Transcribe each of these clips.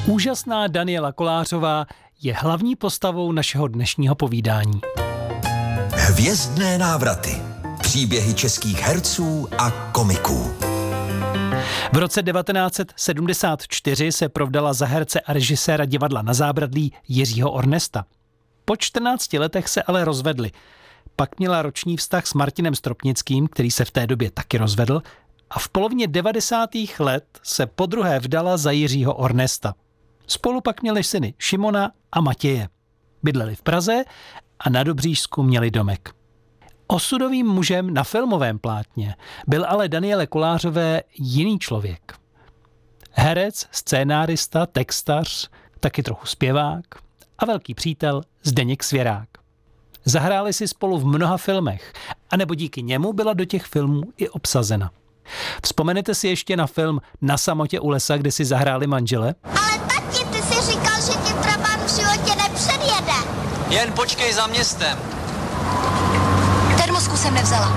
Úžasná Daniela Kolářová je hlavní postavou našeho dnešního povídání. Hvězdné návraty. Příběhy českých herců a komiků. V roce 1974 se provdala za herce a režiséra divadla Na zábradlí Jiřího Ornesta. Po 14 letech se ale rozvedli. Pak měla roční vztah s Martinem Stropnickým, který se v té době taky rozvedl, a v polovině 90. let se podruhé vdala za Jiřího Ornesta. Spolu pak měli syny Šimona a Matěje. Bydleli v Praze a na Dobřížsku měli domek. Osudovým mužem na filmovém plátně byl ale Daniele Kolářové jiný člověk. Herec, scénárista, textař, taky trochu zpěvák a velký přítel Zdeněk Svěrák. Zahráli si spolu v mnoha filmech, anebo díky němu byla do těch filmů i obsazena. Vzpomenete si ještě na film Na samotě u lesa, kde si zahráli manžele? Ale tati, ty jsi říkal, že ti trabant v životě nepředjede. Jen počkej za městem. Termosku jsem nevzala.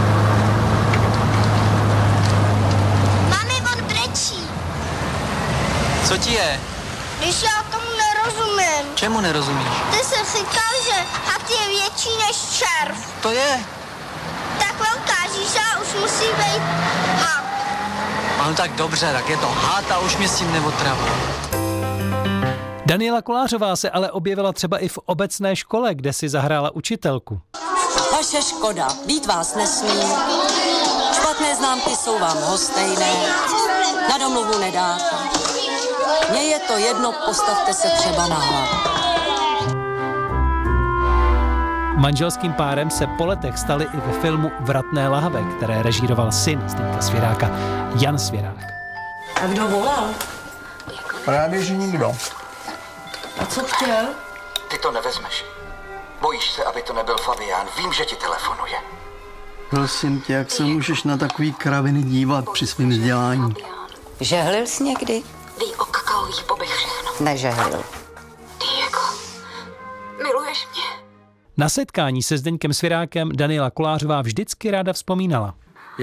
Mami, on brečí. Co ti je? Když já tomu nerozumím. Čemu nerozumíš? Ty jsi říkal, že had je větší než červ. To je. Tak ukážíš, že už musí být had. No tak dobře, tak je to had a už mě s tím neotravil. Daniela Kolářová se ale objevila třeba i v obecné škole, kde si zahrála učitelku. Vaše škoda, být vás nesmí. Špatné známky jsou vám hostejné. Na domluvu nedáte. Mně je to jedno, postavte se třeba na hlavu. Manželským párem se po letech stali i ve filmu Vratné lahve, které režíroval syn Zdeňka Svěráka, Jan Svěrák. A kdo volal? Právě, že nikdo. A co chtěl? Ty to nevezmeš. Bojíš se, aby to nebyl Fabián. Vím, že ti telefonuje. Prosím tě, jak se můžeš na takový kraviny dívat při svém vzdělání? Žehlil jsi někdy? Ví o kakaových bobech všechno. Nežehlil. Diego, miluješ mě? Na setkání se Zdeňkem Svěrákem Daniela Kolářová vždycky ráda vzpomínala.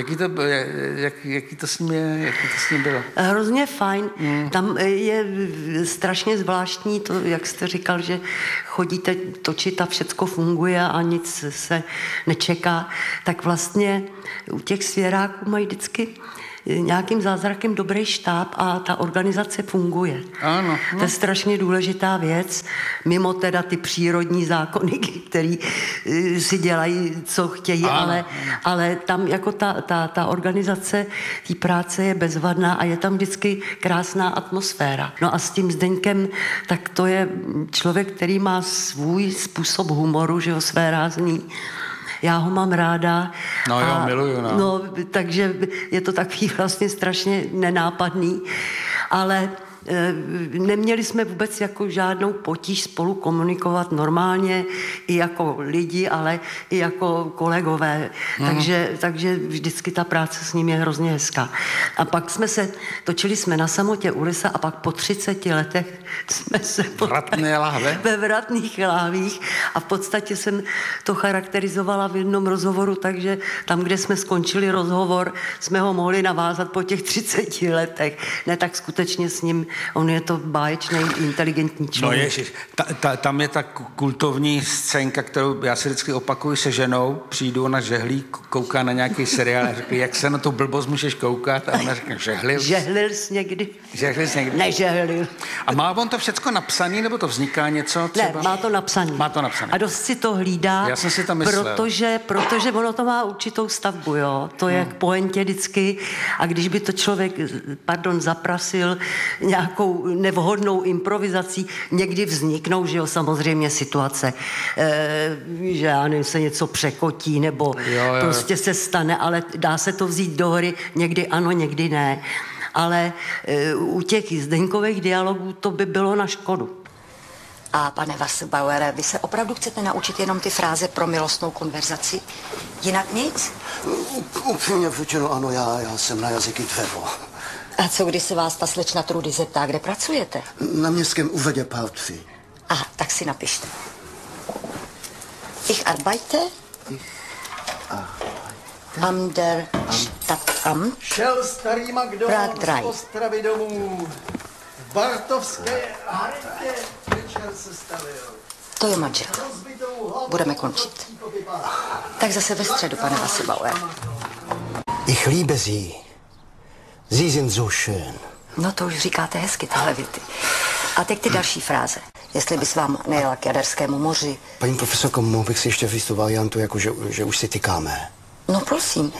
Jaký to s ním bylo? Hrozně fajn. Tam je strašně zvláštní to, jak jste říkal, že chodíte točit a všecko funguje a nic se nečeká. Tak vlastně u těch Svěráků mají vždycky nějakým zázrakem dobrý štáb a ta organizace funguje. Ano. To je strašně důležitá věc, mimo teda ty přírodní zákony, který si dělají, co chtějí, ale tam jako ta organizace té práce je bezvadná a je tam vždycky krásná atmosféra. No a s tím Zdeňkem, tak to je člověk, který má svůj způsob humoru, že jo, své rázný. Já ho mám ráda. No jo, miluju, no. No, takže je to takový vlastně strašně nenápadný, ale neměli jsme vůbec jako žádnou potíž spolu komunikovat normálně i jako lidi, ale i jako kolegové. Takže vždycky ta práce s ním je hrozně hezká. A pak točili jsme Na samotě u lesa a pak po 30 letech jsme se Vratné lahve? ve Vratných lahvích a v podstatě jsem to charakterizovala v jednom rozhovoru, takže tam, kde jsme skončili rozhovor, jsme ho mohli navázat po těch 30 letech. Ne, tak skutečně s ním, on je to báječný, inteligentní člověk. No ježiš, tam je ta kultovní scénka, kterou já si vždycky opakuju se ženou, přijdu, ona žehlí, kouká na nějaký seriál a řekne, jak se na tu blbost můžeš koukat? A ona řekne, žehlil. Žehlil jsi někdy? Žehlil jsi někdy? Nežehlil. A má on to všecko napsaný, nebo to vzniká něco třeba? Ne, má to napsaný. Má to napsaný. A dost si to hlídá, Já jsem si to myslel. protože ono to má určitou stavbu, jo. To je k pointě vždycky. A když by to člověk, zaprasil nějakou nevhodnou improvizací, někdy vzniknou, že jo, samozřejmě situace, že já nevím, se něco překotí, nebo prostě se stane, ale dá se to vzít do hry, někdy ano, někdy ne. Ale u těch Zdeňkových dialogů to by bylo na škodu. A pane Wasserbauere, vy se opravdu chcete naučit jenom ty fráze pro milostnou konverzaci? Jinak nic? Upřímně řečeno, ano, já jsem na jazyky tvevo. A co když se vás ta slečna Trudy zeptá, kde pracujete? Na městském úřadě Partry. Aha, tak si napište. Ich arbeite am der Stadtamt. Šel starý Magdon Prague 3. z Ostravy domů. Bartovské haritě večer se stavil. To je manžel. Budeme končit. Tak zase ve středu, pane Wasserbauer. Ich liebe Sie. Sie sind so schön. No to už říkáte hezky, tyhle věty. A teď ty další fráze. Jestli bys vám nejela k Jaderskému moři. Paní profesorko, mohl bych si ještě říct tu variantu, jako že už si tykáme. No prosím.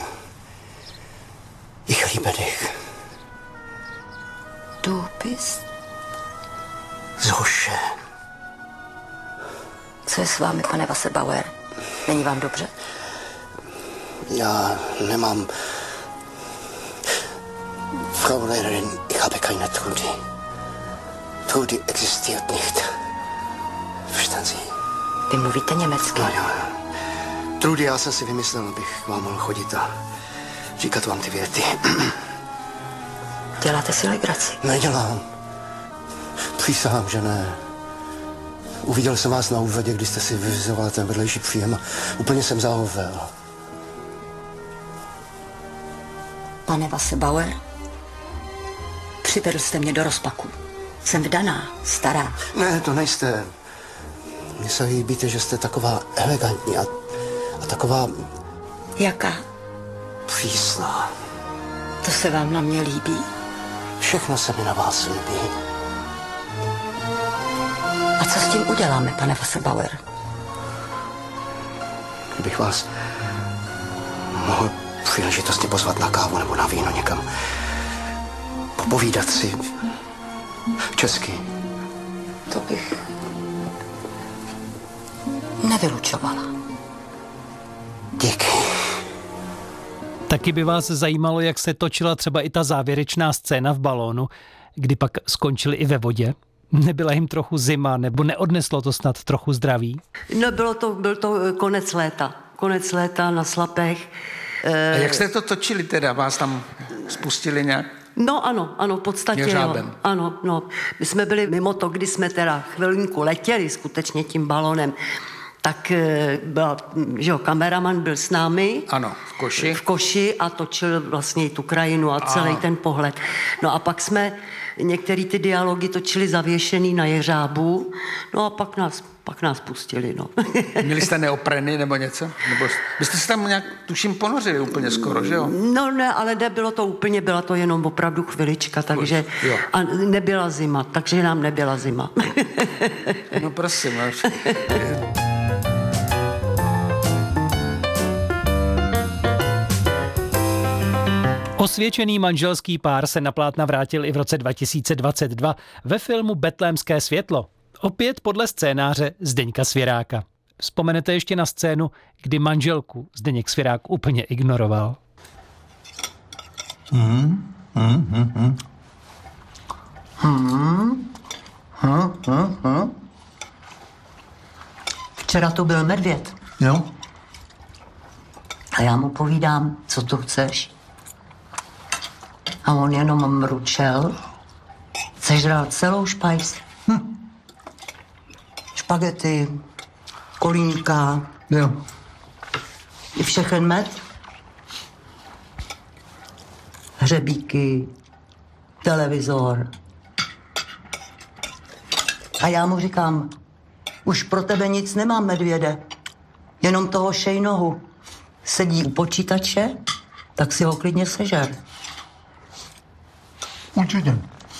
Ich liebe dich. Du bist so schön. Co je s vámi, pane Wasserbauer? Není vám dobře? Já nemám... Frau Lehrerin, ich habe keine Trudy. Trudy existiert nicht. Verstehen Sie? Vy mluvíte německy? No, jo. Trudy, já jsem si vymyslel, abych k vám mohl chodit a říkat vám ty věty. Děláte si legraci? Nedělám. Přísahám, že ne. Uviděl jsem vás na úvodě, když jste si vyvizoval ten vedlejší příjem a úplně jsem zahovel. Pane Wasserbauer, přivedl jste mě do rozpaku. Jsem vdaná, stará. Ne, to nejste. Mně se líbíte, že jste taková elegantní a taková... Jaká? Přísná. To se vám na mě líbí? Všechno se mi na vás líbí. A co s tím uděláme, pane Wasserbauer? Kdybych vás mohl příležitostně pozvat na kávu nebo na víno někam. Popovídat si česky. To bych nevylučovala. Díky. Taky by vás zajímalo, jak se točila třeba i ta závěrečná scéna v balónu, kdy pak skončili i ve vodě. Nebyla jim trochu zima, nebo neodneslo to snad trochu zdraví? No, byl to konec léta. Konec léta na Slapech. A jak jste to točili teda? Vás tam spustili nějak? No ano, v podstatě jo. Ano, no. My jsme byli mimo to, kdy jsme teda chvilinku letěli skutečně tím balonem, tak byl, že jo, kameraman byl s námi. Ano, v koši a točil vlastně tu krajinu a celý ten pohled. No a pak jsme některé ty dialogy točili zavěšený na jeřábu, no a pak nás pustili, no. Měli jste neopreny nebo něco? Nebo byste se tam nějak, tuším, ponořili úplně skoro, že jo? No ne, ale nebylo to úplně, byla to jenom opravdu chvilička, takže a nebyla zima, takže nám nebyla zima. No prosím. Osvědčený manželský pár se na plátna vrátil i v roce 2022 ve filmu Betlémské světlo. Opět podle scénáře Zdeňka Svěráka. Vzpomenete ještě na scénu, kdy manželku Zdeněk Svěrák úplně ignoroval? Včera tu byl medvěd. Jo. A já mu povídám, co tu chceš. A on jenom mručel, sežral celou špajs. Špagety, kolínka, jo. I všechen med. Hřebíky, televizor. A já mu říkám, už pro tebe nic nemám, medvěde, jenom toho šejnohu. Sedí u počítače, tak si ho klidně sežer. Určitě.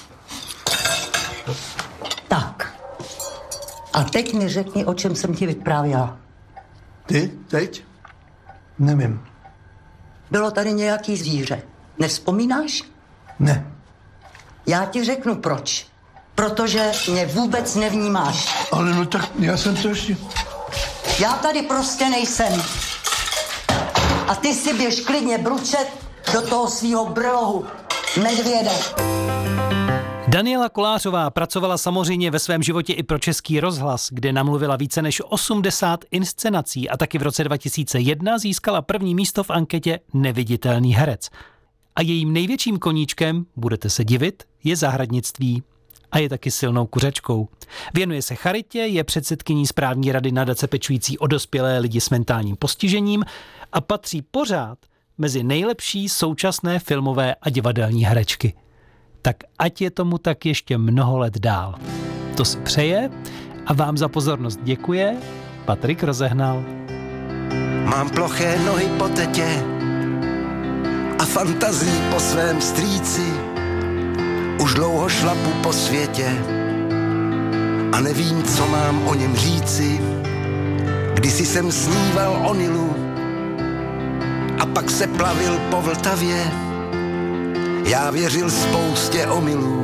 Tak. A teď mi řekni, o čem jsem ti vyprávěla. Ty? Teď? Nevím. Bylo tady nějaký zvíře. Nevzpomínáš? Ne. Já ti řeknu proč. Protože mě vůbec nevnímáš. Ale no tak já jsem to ještě... Já tady prostě nejsem. A ty si běž klidně bručet do toho svýho brlohu. Medvěde. Daniela Kolářová pracovala samozřejmě ve svém životě i pro Český rozhlas, kde namluvila více než 80 inscenací a taky v roce 2001 získala první místo v anketě Neviditelný herec. A jejím největším koníčkem, budete se divit, je zahradnictví. A je taky silnou kuřačkou. Věnuje se charitě, je předsedkyní správní rady nadace pečující o dospělé lidi s mentálním postižením a patří pořád mezi nejlepší současné filmové a divadelní herečky. Tak ať je tomu tak ještě mnoho let dál. To si přeje a vám za pozornost děkuje Patrik Rozehnal. Mám ploché nohy po tetě a fantazii po svém strýci. Už dlouho šlapu po světě a nevím, co mám o něm říci. Kdysi jsem sníval o Nilu a pak se plavil po Vltavě. Já věřil spoustě omylů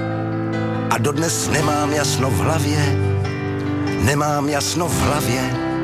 a dodnes nemám jasno v hlavě. Nemám jasno v hlavě.